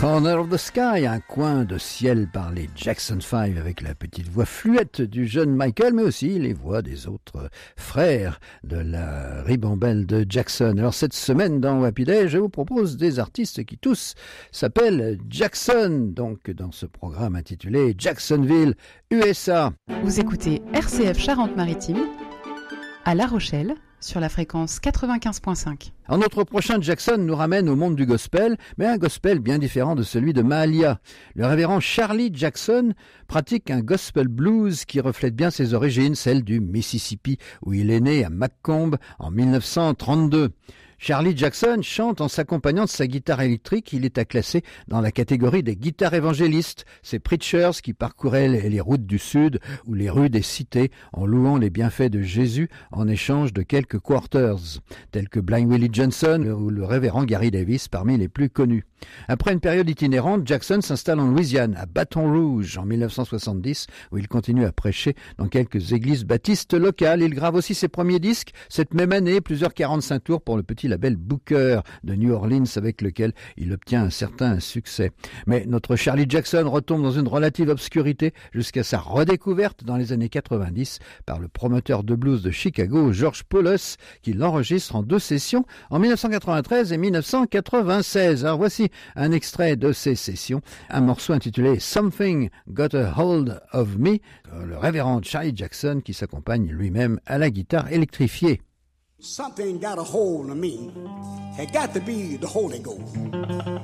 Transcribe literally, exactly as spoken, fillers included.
Corner of the Sky, un coin de ciel par les Jackson five avec la petite voix fluette du jeune Michael, mais aussi les voix des autres frères de la ribambelle de Jackson. Alors cette semaine dans Happy Day, je vous propose des artistes qui tous s'appellent Jackson, donc dans ce programme intitulé Jacksonville, U S A. Vous écoutez R C F Charente-Maritime à La Rochelle sur la fréquence quatre-vingt-quinze virgule cinq. Alors notre prochain Jackson nous ramène au monde du gospel, mais un gospel bien différent de celui de Mahalia. Le révérend Charlie Jackson pratique un gospel blues qui reflète bien ses origines, celles du Mississippi, où il est né à Macomb en mille neuf cent trente-deux. Charlie Jackson chante en s'accompagnant de sa guitare électrique. Il est à classer dans la catégorie des guitares évangélistes, ces preachers qui parcouraient les routes du Sud ou les rues des cités en louant les bienfaits de Jésus en échange de quelques quarters, tels que Blind Willie Johnson ou le révérend Gary Davis parmi les plus connus. Après une période itinérante, Jackson s'installe en Louisiane, à Baton Rouge, en mille neuf cent soixante-dix, où il continue à prêcher dans quelques églises baptistes locales. Il grave aussi ses premiers disques, cette même année, plusieurs quarante-cinq tours pour le petit label Booker de New Orleans, avec lequel il obtient un certain succès. Mais notre Charlie Jackson retombe dans une relative obscurité jusqu'à sa redécouverte dans les années quatre-vingt-dix par le promoteur de blues de Chicago, George Paulus, qui l'enregistre en deux sessions en mille neuf cent quatre-vingt-treize et mille neuf cent quatre-vingt-seize. Alors voici un extrait de ces sessions, un morceau intitulé Something Got a Hold of Me, le révérend Charlie Jackson qui s'accompagne lui-même à la guitare électrifiée. Something got a hold of me. It got to be the Holy Ghost.